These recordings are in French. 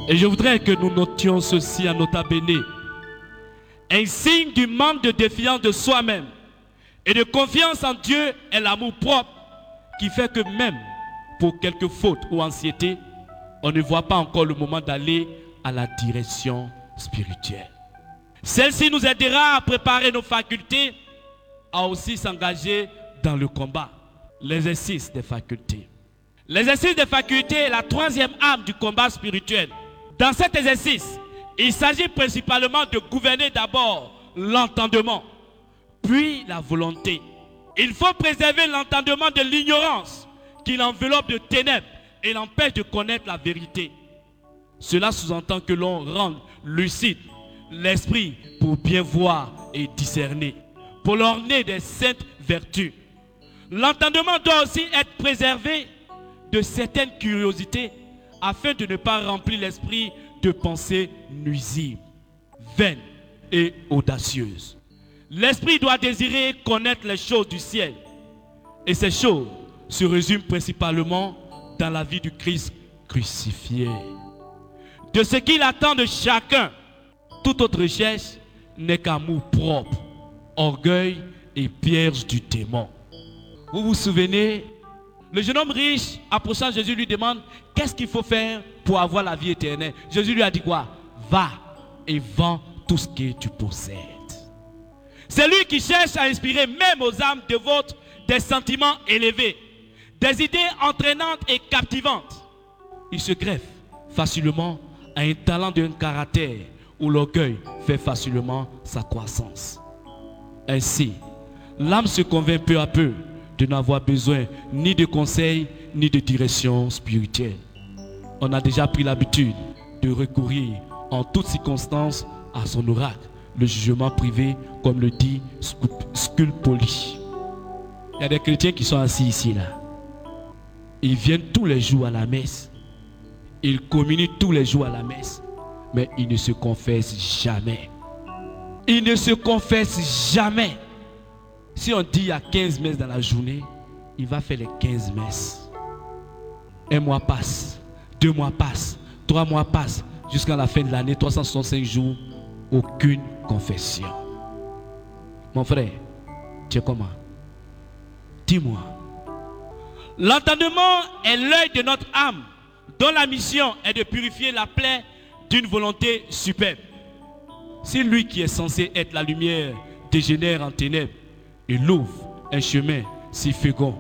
Et je voudrais que nous notions ceci à nota bene. Un signe du manque de défiance de soi-même et de confiance en Dieu est l'amour propre qui fait que même pour quelques fautes ou anxiété, on ne voit pas encore le moment d'aller à la direction spirituelle. Celle-ci nous aidera à préparer nos facultés à aussi s'engager dans le combat. L'exercice des facultés. L'exercice des facultés est la troisième arme du combat spirituel. Dans cet exercice, il s'agit principalement de gouverner d'abord l'entendement, puis la volonté. Il faut préserver l'entendement de l'ignorance qui l'enveloppe de ténèbres et l'empêche de connaître la vérité. Cela sous-entend que l'on rende lucide l'esprit pour bien voir et discerner, pour l'orner des saintes vertus. L'entendement doit aussi être préservé de certaines curiosités afin de ne pas remplir l'esprit de pensées nuisibles, vaines et audacieuses. L'esprit doit désirer connaître les choses du ciel. Et ces choses se résument principalement dans la vie du Christ crucifié. De ce qu'il attend de chacun, toute autre recherche n'est qu'amour propre, orgueil et piège du démon. Vous vous souvenez, le jeune homme riche, approchant Jésus, lui demande qu'est-ce qu'il faut faire pour avoir la vie éternelle. Jésus lui a dit quoi? Va et vends tout ce que tu possèdes. C'est lui qui cherche à inspirer même aux âmes dévotes des sentiments élevés, des idées entraînantes et captivantes. Il se greffe facilement à un talent d'un caractère où l'orgueil fait facilement sa croissance. Ainsi, l'âme se convainc peu à peu de n'avoir besoin ni de conseils ni de direction spirituelle. On a déjà pris l'habitude de recourir en toutes circonstances à son oracle, le jugement privé, comme le dit Sculpoli. Il y a des chrétiens qui sont assis ici là. Ils viennent tous les jours à la messe. Ils communient tous les jours à la messe. Mais ils ne se confessent jamais. Ils ne se confessent jamais. Si on dit il y a 15 messes dans la journée, il va faire les 15 messes. Un mois passe, 2 mois passent, 3 mois passent, jusqu'à la fin de l'année, 365 jours, aucune confession. Mon frère, tu es comment? Dis-moi. L'entendement est l'œil de notre âme, dont la mission est de purifier la plaie d'une volonté superbe. Si lui qui est censé être la lumière dégénère en ténèbres, il ouvre un chemin si fécond,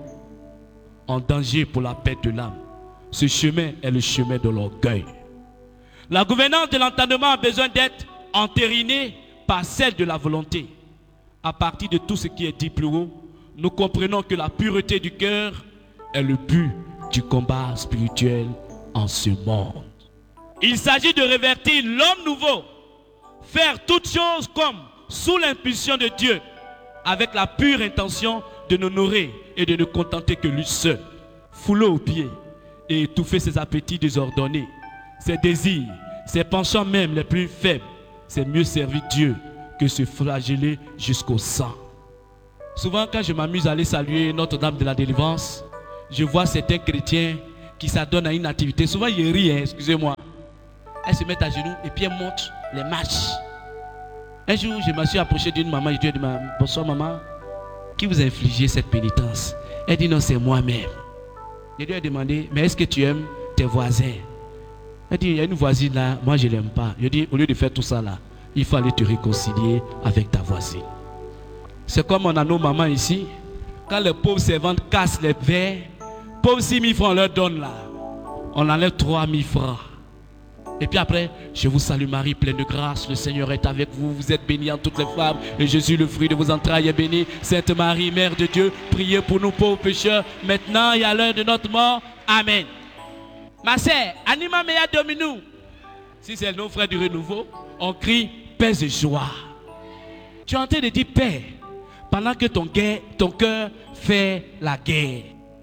en danger pour la paix de l'âme. Ce chemin est le chemin de l'orgueil. La gouvernance de l'entendement a besoin d'être entérinée par celle de la volonté. À partir de tout ce qui est dit plus haut, nous comprenons que la pureté du cœur est le but du combat spirituel en ce monde. Il s'agit de révertir l'homme nouveau, faire toutes choses comme sous l'impulsion de Dieu, avec la pure intention de n'honorer et de ne contenter que lui seul. Fouler aux pieds et étouffer ses appétits désordonnés, ses désirs, ses penchants même les plus faibles, c'est mieux servir Dieu que se flageller jusqu'au sang. Souvent quand je m'amuse à aller saluer Notre-Dame de la Délivrance, je vois certains chrétiens qui s'adonnent à une activité. Souvent ils rient, excusez-moi. Elles se mettent à genoux et puis elles montrent les marches. Un jour, je me suis approché d'une maman, je lui ai dit, bonsoir maman, qui vous a infligé cette pénitence? Elle dit, non, c'est moi-même. Je lui ai demandé, mais est-ce que tu aimes tes voisins? Elle dit, il y a une voisine là, moi je ne l'aime pas. Je dis, au lieu de faire tout ça là, il faut aller te réconcilier avec ta voisine. C'est comme on a nos mamans ici, quand les pauvres servantes cassent les verres, pauvres 6 000 francs on leur donne là, on enlève 3 000 francs. Et puis après, je vous salue Marie, pleine de grâce, le Seigneur est avec vous, vous êtes bénie en toutes les femmes, et Jésus, le fruit de vos entrailles, est béni. Sainte Marie, Mère de Dieu, priez pour nous pauvres pécheurs, maintenant et à l'heure de notre mort. Amen. Ma sœur, anima mea Dominum. Si c'est nos frères du renouveau, on crie paix et joie. Tu es en train de dire paix, pendant que ton cœur fait la guerre.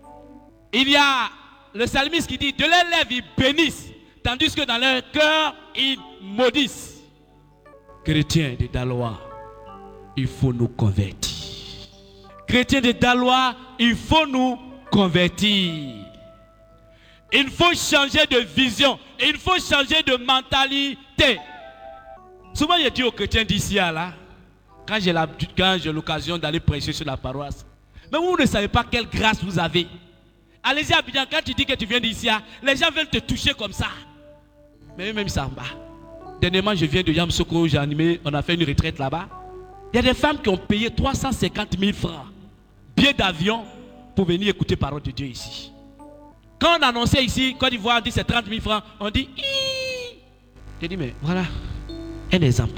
Il y a le psalmiste qui dit, de leurs lèvres ils bénissent, tandis que dans leur cœur, ils maudissent. Chrétiens de Dalois, il faut nous convertir. Chrétiens de Dalois, il faut nous convertir. Il faut changer de vision. Et il faut changer de mentalité. Souvent, je dis aux chrétiens d'ici à là, quand j'ai l'occasion d'aller prêcher sur la paroisse, mais vous ne savez pas quelle grâce vous avez. Allez-y à Abidjan, quand tu dis que tu viens d'ici, les gens veulent te toucher comme ça. Mais eux-mêmes, ça en bas. Dernièrement, je viens de Yamsoko, j'ai animé, on a fait une retraite là-bas. Il y a des femmes qui ont payé 350 000 francs, billets d'avion, pour venir écouter la parole de Dieu ici. Quand on annonçait ici, Côte d'Ivoire, on dit c'est 30 000 francs, on dit Hi! Je dis, mais voilà, un exemple.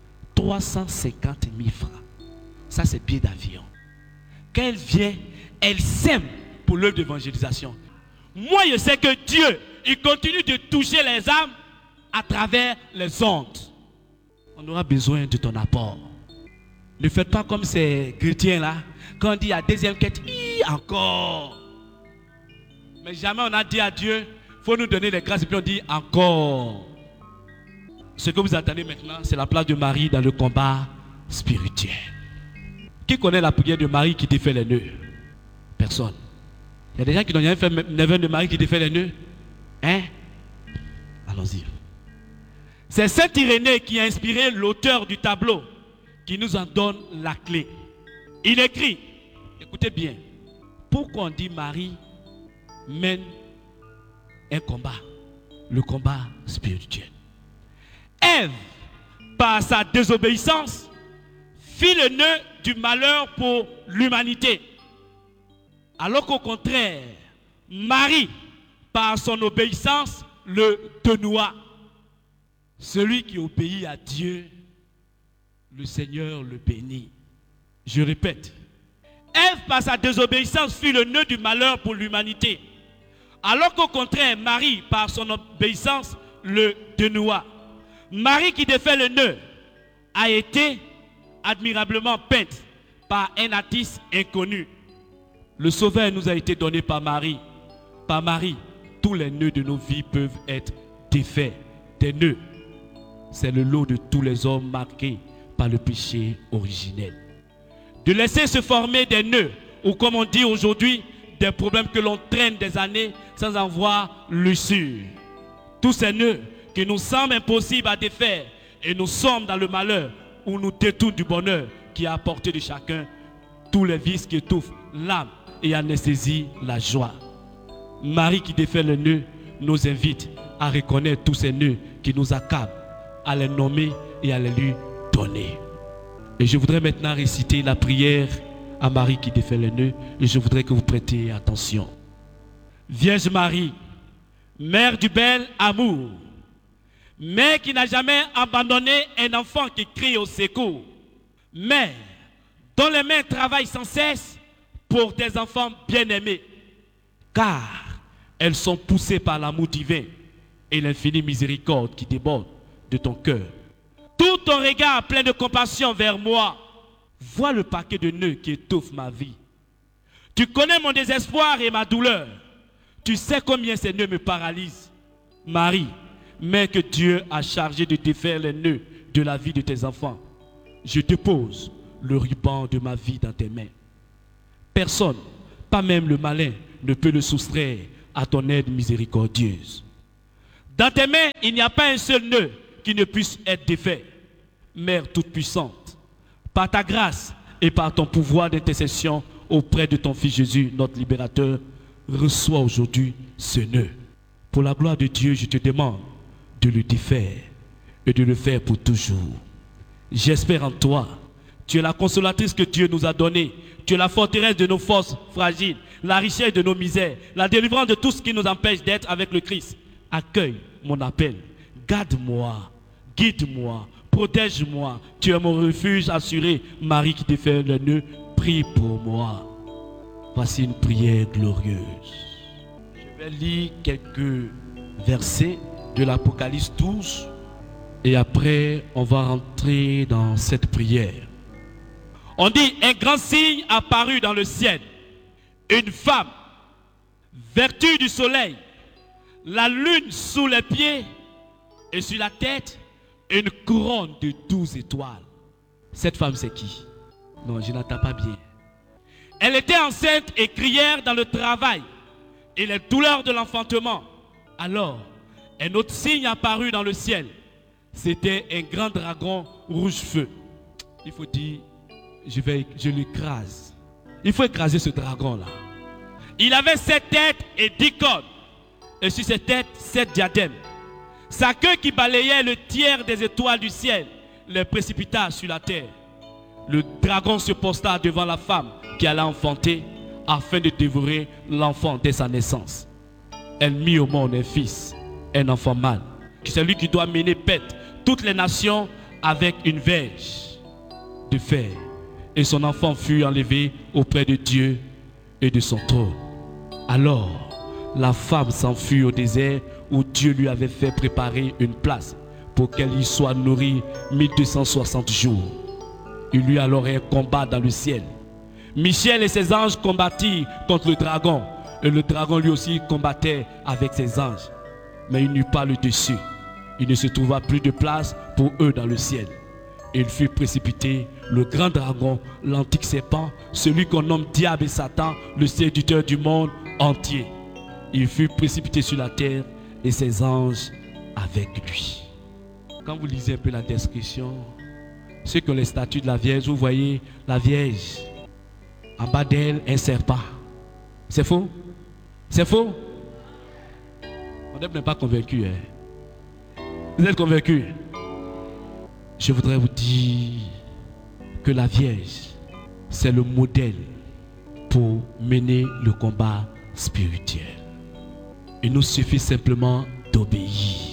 350 000 francs. Ça, c'est billet d'avion. Quand elle vient, elle sème pour l'œuvre d'évangélisation. Moi, je sais que Dieu, il continue de toucher les âmes à travers les ondes. On aura besoin de ton apport. Ne faites pas comme ces chrétiens-là. Quand on dit à deuxième quête, encore. Mais jamais on a dit à Dieu, il faut nous donner les grâces et puis on dit encore. Ce que vous attendez maintenant, c'est la place de Marie dans le combat spirituel. Qui connaît la prière de Marie qui défait les nœuds? Personne. Il y a des gens qui n'ont rien fait, neveu de Marie qui défait les nœuds. Hein? Allons-y. C'est Saint Irénée qui a inspiré l'auteur du tableau, qui nous en donne la clé. Il écrit, écoutez bien, pourquoi on dit Marie mène un combat, le combat spirituel. Ève, par sa désobéissance, fit le nœud du malheur pour l'humanité. Alors qu'au contraire, Marie, par son obéissance, le dénoua. Celui qui obéit à Dieu, le Seigneur le bénit. Je répète, Ève, par sa désobéissance, fit le nœud du malheur pour l'humanité. Alors qu'au contraire, Marie, par son obéissance, le dénoua. Marie qui défait le nœud a été admirablement peinte par un artiste inconnu. Le sauveur nous a été donné par Marie. Par Marie, tous les nœuds de nos vies peuvent être défaits. Des nœuds, c'est le lot de tous les hommes marqués par le péché originel. De laisser se former des nœuds, ou comme on dit aujourd'hui, des problèmes que l'on traîne des années sans en voir l'issue. Tous ces nœuds qui nous semblent impossibles à défaire et nous sommes dans le malheur ou nous détournent du bonheur qui est à portée de chacun, tous les vices qui étouffent l'âme et anesthésient la joie. Marie qui défait le nœud nous invite à reconnaître tous ces nœuds qui nous accablent, à les nommer et à les lui donner. Et je voudrais maintenant réciter la prière à Marie qui défait le nœud et je voudrais que vous prêtiez attention. Vierge Marie, mère du bel amour, mère qui n'a jamais abandonné un enfant qui crie au secours, mère dont les mains travaillent sans cesse pour tes enfants bien-aimés, car elles sont poussées par l'amour divin et l'infinie miséricorde qui déborde de ton cœur. Tout ton regard plein de compassion vers moi, vois le paquet de nœuds qui étouffe ma vie. Tu connais mon désespoir et ma douleur. Tu sais combien ces nœuds me paralysent. Marie, mère que Dieu a chargé de défaire les nœuds de la vie de tes enfants, je dépose le ruban de ma vie dans tes mains. Personne, pas même le malin, ne peut le soustraire à ton aide miséricordieuse. Dans tes mains, il n'y a pas un seul nœud qui ne puisse être défait. Mère toute-puissante, par ta grâce et par ton pouvoir d'intercession auprès de ton Fils Jésus, notre libérateur, reçois aujourd'hui ce nœud. Pour la gloire de Dieu, je te demande de le défaire et de le faire pour toujours. J'espère en toi. Tu es la consolatrice que Dieu nous a donnée. Tu es la forteresse de nos forces fragiles, la richesse de nos misères, la délivrance de tout ce qui nous empêche d'être avec le Christ. Accueille mon appel. Garde-moi, guide-moi, protège-moi. Tu es mon refuge assuré. Marie qui défait le nœud, prie pour moi. Voici une prière glorieuse. Je vais lire quelques versets de l'Apocalypse 12 et après on va rentrer dans cette prière. On dit, un grand signe apparut dans le ciel. Une femme, vertu du soleil, la lune sous les pieds et sur la tête, une couronne de 12 étoiles. Cette femme, c'est qui? Non, je n'entends pas bien. Elle était enceinte et crièrent dans le travail et les douleurs de l'enfantement. Alors, un autre signe apparut dans le ciel. C'était un grand dragon rouge feu. Il faut dire, je l'écrase. Il faut écraser ce dragon-là. Il avait 7 têtes et 10 cornes. Et sur ses têtes, 7 diadèmes. Sa queue qui balayait le tiers des étoiles du ciel les précipita sur la terre. Le dragon se posta devant la femme qui allait enfanter afin de dévorer l'enfant dès sa naissance. Elle mit au monde un fils, un enfant mâle. C'est lui qui doit mener paître toutes les nations avec une verge de fer. Et son enfant fut enlevé auprès de Dieu et de son trône. Alors, la femme s'enfuit au désert où Dieu lui avait fait préparer une place pour qu'elle y soit nourrie 1260 jours. Il y eut alors un combat dans le ciel. Michel et ses anges combattirent contre le dragon. Et le dragon lui aussi combattait avec ses anges. Mais il n'eut pas le dessus. Il ne se trouva plus de place pour eux dans le ciel. Et il fut précipité, le grand dragon, l'antique serpent, celui qu'on nomme Diable et Satan, le séducteur du monde entier. Il fut précipité sur la terre et ses anges avec lui. Quand vous lisez un peu la description, ceux qui ont les statues de la Vierge, vous voyez la Vierge. En bas d'elle, un serpent. C'est faux? C'est faux? On n'est pas convaincu. Hein? Vous êtes convaincus? Je voudrais vous dire que la Vierge, c'est le modèle pour mener le combat spirituel. Il nous suffit simplement d'obéir.